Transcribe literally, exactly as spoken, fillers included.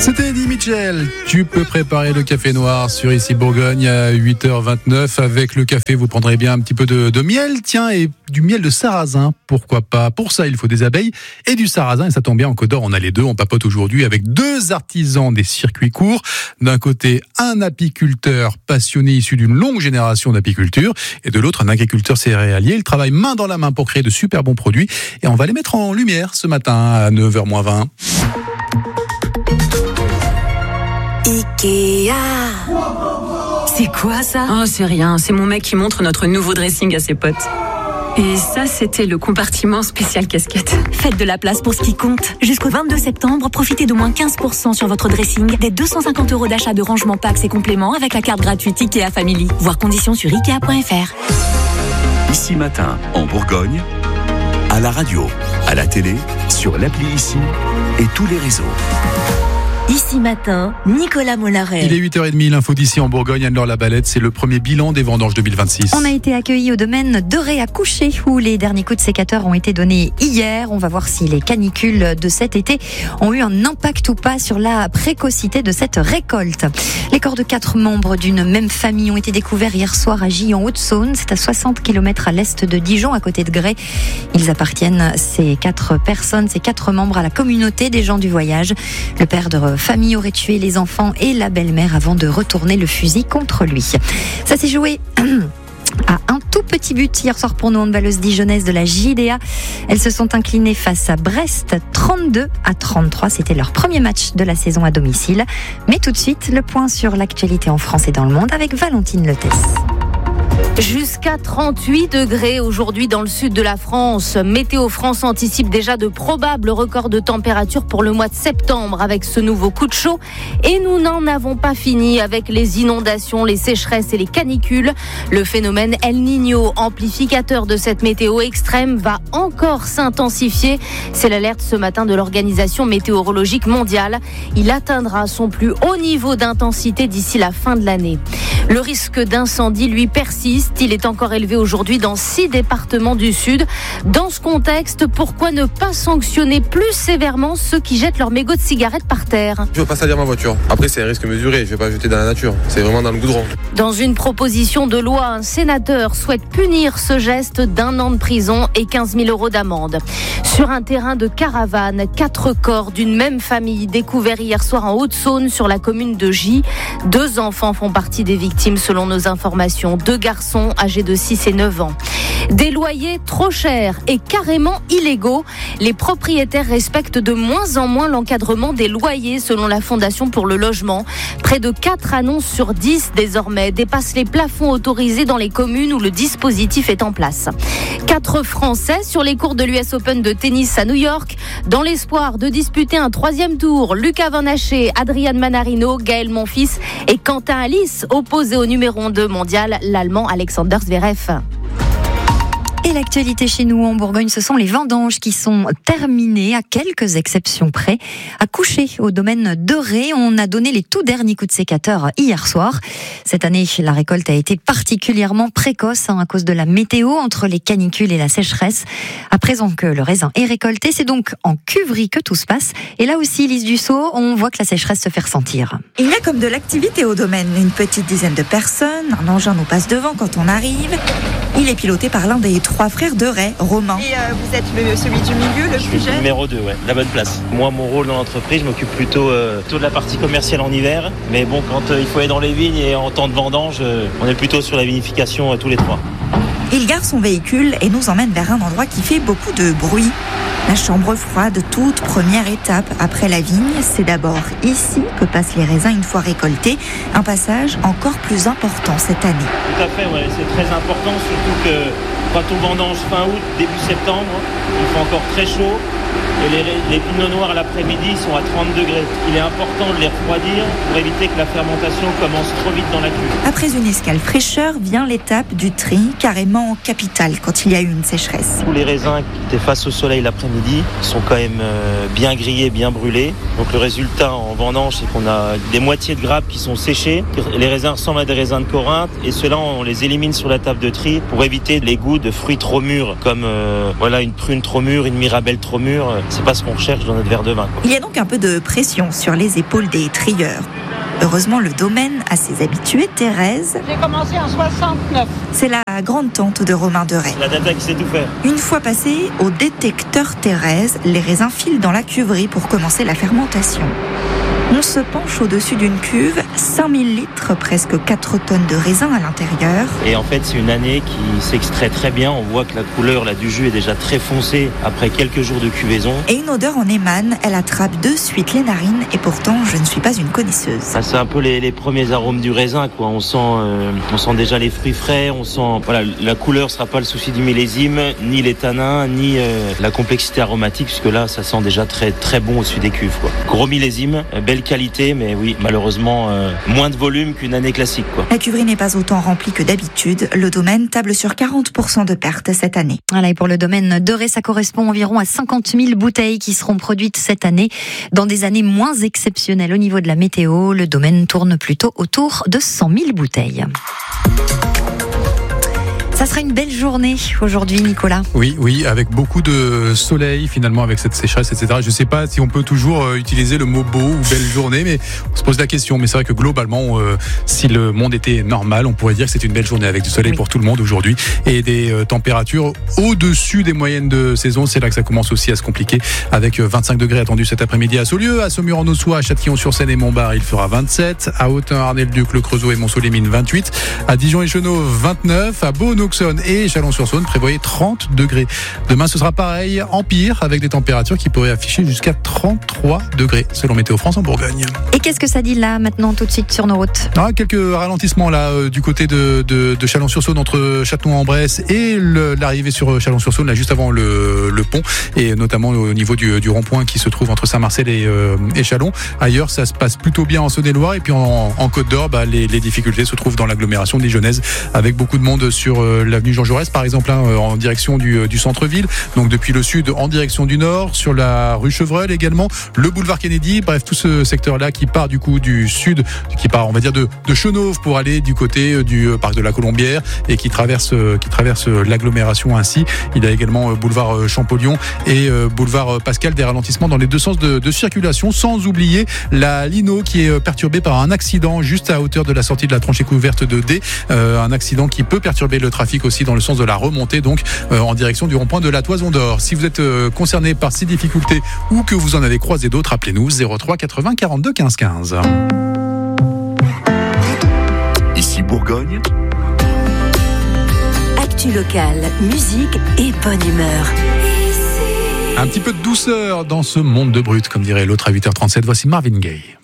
C'était Eddie Mitchell. Tu peux préparer le café noir sur Ici Bourgogne à huit heures vingt-neuf. Avec le café, vous prendrez bien un petit peu de, de miel. Tiens, et du miel de sarrasin, pourquoi pas. Pour ça, il faut des abeilles et du sarrasin. Et ça tombe bien, en Côte d'Or, on a les deux. On papote aujourd'hui avec deux artisans des circuits courts. D'un côté, un apiculteur passionné issu d'une longue génération d'apiculture. Et de l'autre, un agriculteur céréalier. Il travaille main dans la main pour créer de super bons produits. Et on va les mettre en lumière ce matin à neuf heures moins vingt. Ikea. C'est quoi ça ? Oh, c'est rien, c'est mon mec qui montre notre nouveau dressing à ses potes. Et ça, c'était le compartiment spécial casquette. Faites de la place pour ce qui compte. Jusqu'au vingt-deux septembre, profitez d'au moins quinze pour cent sur votre dressing, des deux cent cinquante euros d'achat de rangement packs et compléments avec la carte gratuite Ikea Family. Voir conditions sur ikea point f r. Ici Matin, en Bourgogne, à la radio, à la télé, sur l'appli Ici et tous les réseaux. Ici Matin, Nicolas Mollaret. Il est huit heures trente, l'info d'ici en Bourgogne, Anne-Laure Labalette, c'est le premier bilan des vendanges deux mille vingt-six. On a été accueillis au domaine d'Oré à Coucher, où les derniers coups de sécateur ont été donnés hier. On va voir si les canicules de cet été ont eu un impact ou pas sur la précocité de cette récolte. Les corps de quatre membres d'une même famille ont été découverts hier soir à Gilles en Haute-Saône. C'est à soixante kilomètres à l'est de Dijon, à côté de Grès. Ils appartiennent, ces quatre personnes, ces quatre membres, à la communauté des gens du voyage. Le père de famille aurait tué les enfants et la belle-mère avant de retourner le fusil contre lui. Ça s'est joué à un tout petit but hier soir pour nos handballeuses dijonnaises de la J D A. Elles se sont inclinées face à Brest, trente-deux à trente-trois. C'était leur premier match de la saison à domicile. Mais tout de suite, le point sur l'actualité en France et dans le monde avec Valentine Lettès. Jusqu'à trente-huit degrés aujourd'hui dans le sud de la France. Météo France anticipe déjà de probables records de température pour le mois de septembre avec ce nouveau coup de chaud. Et nous n'en avons pas fini avec les inondations, les sécheresses et les canicules. Le phénomène El Niño, amplificateur de cette météo extrême, va encore s'intensifier. C'est l'alerte ce matin de l'Organisation météorologique mondiale. Il atteindra son plus haut niveau d'intensité d'ici la fin de l'année. Le risque d'incendie, lui, persiste. Il est encore élevé aujourd'hui dans six départements du Sud. Dans ce contexte, pourquoi ne pas sanctionner plus sévèrement ceux qui jettent leurs mégots de cigarettes par terre ? Je ne veux pas salir ma voiture. Après, c'est un risque mesuré. Je ne vais pas jeter dans la nature. C'est vraiment dans le goudron. Dans une proposition de loi, un sénateur souhaite punir ce geste d'un an de prison et quinze mille euros d'amende. Sur un terrain de caravane, quatre corps d'une même famille découverts hier soir en Haute-Saône sur la commune de Gilles. Deux enfants font partie des victimes selon nos informations. Deux garçons âgés de six et neuf ans. Des loyers trop chers et carrément illégaux. Les propriétaires respectent de moins en moins l'encadrement des loyers selon la Fondation pour le logement. Près de quatre annonces sur dix désormais dépassent les plafonds autorisés dans les communes où le dispositif est en place. Quatre Français sur les cours de l'U S Open de tennis à New York dans l'espoir de disputer un troisième tour. Lucas Van Haché, Adrian Manarino, Gaël Monfils et Quentin Alice opposés au numéro deux mondial, l'Allemand Alexander Zverev. Et l'actualité chez nous en Bourgogne, ce sont les vendanges qui sont terminées, à quelques exceptions près. À Coucher, au domaine d'Oré, on a donné les tout derniers coups de sécateur hier soir. Cette année, la récolte a été particulièrement précoce hein, à cause de la météo, entre les canicules et la sécheresse. À présent que le raisin est récolté, c'est donc en cuverie que tout se passe. Et là aussi, Lise Dussault, on voit que la sécheresse se fait ressentir. Il y a comme de l'activité au domaine, une petite dizaine de personnes, un engin nous passe devant quand on arrive. Il est piloté par l'un des trois frères de Ray, Romain. Et euh, vous êtes le, celui du milieu, le plus jeune ? Numéro deux, ouais, la bonne place. Moi, mon rôle dans l'entreprise, je m'occupe plutôt, euh, plutôt de la partie commerciale en hiver. Mais bon, quand euh, il faut aller dans les vignes et en temps de vendange, euh, on est plutôt sur la vinification euh, tous les trois. Il gare son véhicule et nous emmène vers un endroit qui fait beaucoup de bruit. La chambre froide, toute première étape après la vigne, c'est d'abord ici que passent les raisins une fois récoltés. Un passage encore plus important cette année. Tout à fait, ouais, c'est très important, surtout que quand on vendange fin août, début septembre, il fait encore très chaud. Et les, les pinots noirs à l'après-midi sont à trente degrés. Il est important de les refroidir pour éviter que la fermentation commence trop vite dans la cuve. Après une escale fraîcheur, vient l'étape du tri, carrément capitale quand il y a eu une sécheresse. Tous les raisins qui étaient face au soleil l'après-midi sont quand même euh, bien grillés, bien brûlés. Donc le résultat en vendange, c'est qu'on a des moitiés de grappes qui sont séchées. Les raisins ressemblent à des raisins de Corinthe et ceux-là, on les élimine sur la table de tri pour éviter les goûts de fruits trop mûrs, comme euh, voilà, une prune trop mûre, une mirabelle trop mûre. nature, c'est pas ce qu'on recherche dans notre verre de vin, quoi. Il y a donc un peu de pression sur les épaules des trieurs. Heureusement, le domaine a ses habitués. Thérèse, j'ai commencé en soixante-neuf. C'est la grande-tante de Romain de Ray. La data qui sait tout faire. Une fois passé au détecteur Thérèse, les raisins filent dans la cuverie pour commencer la fermentation. On se penche au-dessus d'une cuve, cinq mille litres, presque quatre tonnes de raisins à l'intérieur. Et en fait, c'est une année qui s'extrait très bien. On voit que la couleur là, du jus est déjà très foncée après quelques jours de cuvaison. Et une odeur en émane, elle attrape de suite les narines. Et pourtant, je ne suis pas une connaisseuse. Ça, c'est un peu les, les premiers arômes du raisin, quoi. On sent, euh, on sent déjà les fruits frais. On sent, voilà, la couleur sera pas le souci du millésime, ni les tanins, ni euh, la complexité aromatique, puisque là, ça sent déjà très très bon au-dessus des cuves, quoi. Gros millésime, belle qualité, mais oui, malheureusement, euh, moins de volume qu'une année classique, quoi. La cuverie n'est pas autant remplie que d'habitude. Le domaine table sur quarante pour cent de pertes cette année. Voilà, et pour le domaine de Ray, ça correspond environ à cinquante mille bouteilles qui seront produites cette année. Dans des années moins exceptionnelles au niveau de la météo, le domaine tourne plutôt autour de cent mille bouteilles. Ça sera une belle journée aujourd'hui, Nicolas. Oui, oui, avec beaucoup de soleil finalement, avec cette sécheresse, et cetera. Je ne sais pas si on peut toujours utiliser le mot beau ou belle journée, mais on se pose la question. Mais c'est vrai que globalement, euh, si le monde était normal, on pourrait dire que c'est une belle journée avec du soleil oui. pour tout le monde aujourd'hui et des euh, températures au-dessus des moyennes de saison. C'est là que ça commence aussi à se compliquer, avec vingt-cinq degrés attendus cet après-midi à Saulieu, à Saumur-en-Haute-Soie, à Châtillon-sur-Seine et Montbard, il fera vingt-sept, à Autun-Arnay-le-Duc, le Creusot et Mont-Solémine vingt-huit, à Dijon et Chenaux vingt-neuf, à Beaune, Auxonne et Chalon-sur-Saône prévoyez trente degrés. Demain ce sera pareil, Empire, avec des températures qui pourraient afficher jusqu'à trente-trois degrés selon Météo France en Bourgogne. Et qu'est-ce que ça dit là maintenant tout de suite sur nos routes? Ah, quelques ralentissements là euh, du côté de, de, de Chalon-sur-Saône entre Châtenois-en-Bresse et le, l'arrivée sur Chalon-sur-Saône là juste avant le, le pont, et notamment au niveau du, du rond-point qui se trouve entre Saint-Marcel et, euh, et Chalon. Ailleurs ça se passe plutôt bien en Saône-et-Loire, et puis en, en Côte d'Or bah, les, les difficultés se trouvent dans l'agglomération dijonnaise, avec beaucoup de monde sur euh, l'avenue Jean Jaurès par exemple, hein, en direction du, du centre-ville, donc depuis le sud en direction du nord, sur la rue Chevreul également, le boulevard Kennedy, bref tout ce secteur là qui part du coup du sud, qui part on va dire de, de Chenauve pour aller du côté du parc de la Colombière, et qui traverse, qui traverse l'agglomération ainsi. Il y a également boulevard Champollion et boulevard Pascal, des ralentissements dans les deux sens de, de circulation, sans oublier la Lino qui est perturbée par un accident juste à hauteur de la sortie de la tranchée couverte de D, euh, un accident qui peut perturber le trafic aussi dans le sens de la remontée, donc euh, en direction du rond-point de la Toison d'Or. Si vous êtes euh, concerné par ces difficultés ou que vous en avez croisé d'autres, appelez-nous zéro trois quatre-vingts quarante-deux quinze quinze. Ici Bourgogne. Actu locale, musique et bonne humeur. Un petit peu de douceur dans ce monde de brut, comme dirait l'autre à huit heures trente-sept. Voici Marvin Gaye.